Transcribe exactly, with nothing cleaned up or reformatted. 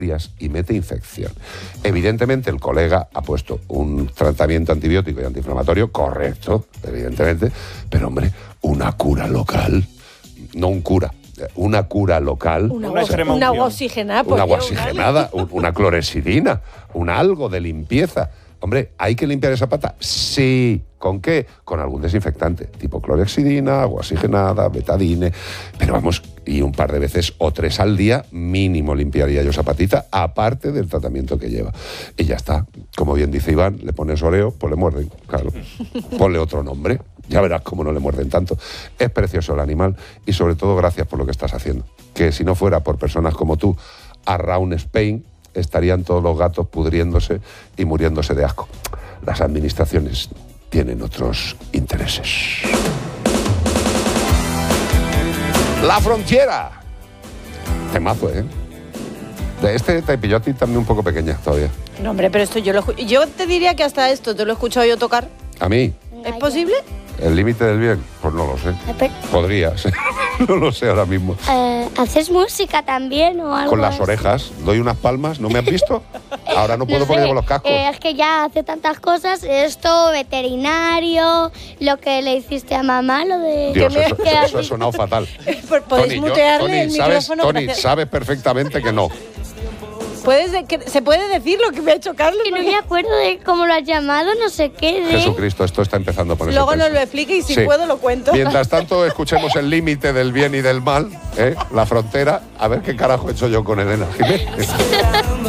y mete infección. Evidentemente el colega ha puesto un tratamiento antibiótico y antiinflamatorio correcto, evidentemente, pero hombre, una cura local, no un cura, una cura local. Una, una, una agua oxigenada. Una agua oxigenada, un, una clorexidina, un algo de limpieza. Hombre, ¿hay que limpiar esa pata? Sí. ¿Con qué? Con algún desinfectante, tipo clorexidina, agua oxigenada, betadine, pero vamos, y un par de veces o tres al día mínimo limpiaría yo esa patita, aparte del tratamiento que lleva. Y ya está. Como bien dice Iván, le pones oreo, pues le muerden, claro. Ponle otro nombre, ya verás cómo no le muerden tanto. Es precioso el animal y sobre todo gracias por lo que estás haciendo. Que si no fuera por personas como tú, around Spain, estarían todos los gatos pudriéndose y muriéndose de asco. Las administraciones tienen otros intereses. La Frontiera. Temazo, ¿eh? De este te pilló a ti también un poco pequeña todavía. No, hombre, pero esto yo lo yo te diría que hasta esto te lo he escuchado yo tocar. ¿A mí? ¿Es posible? ¿El límite del bien? Pues no lo sé. Podría ser. No lo sé ahora mismo. Eh, ¿Haces música también o algo? Con las así? orejas. Doy unas palmas. ¿No me has visto? Ahora no puedo No sé, poner los cascos. Eh, es que ya hace tantas cosas. Esto, veterinario, lo que le hiciste a mamá, lo de... Dios, que eso, me- que eso ha has- sonado fatal. Podéis Tony, yo- mutearle Tony, el sabes, micrófono. Tony, gracias. sabes perfectamente que no. ¿Puedes de- que- ¿Se puede decir lo que me ha hecho Carlos? Que no me acuerdo de cómo lo has llamado, no sé qué. De... Jesucristo, esto está empezando a ponerse Luego tenso. nos lo explique y si Sí. puedo lo cuento. Mientras tanto, escuchemos el límite del bien y del mal, ¿eh? La frontera. A ver qué carajo he hecho yo con Elena Jiménez.